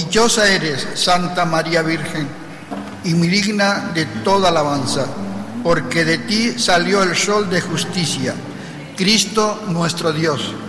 Dichosa eres, Santa María Virgen, y digna de toda alabanza, porque de ti salió el sol de justicia, Cristo nuestro Dios.